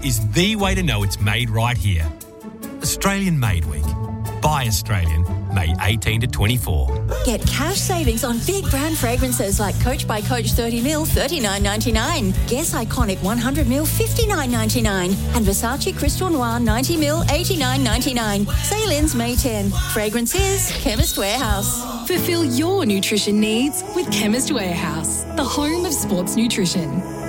is the way to know it's made right here. Australian Made Week. Buy Australian, May 18 to 24. Get cash savings on big brand fragrances like Coach by Coach 30ml, $39.99. Guess Iconic 100ml, $59.99. And Versace Crystal Noir 90ml, $89.99. Sale ends May 10. Fragrances, Chemist Warehouse. Fulfill your nutrition needs with Chemist Warehouse, the home of sports nutrition.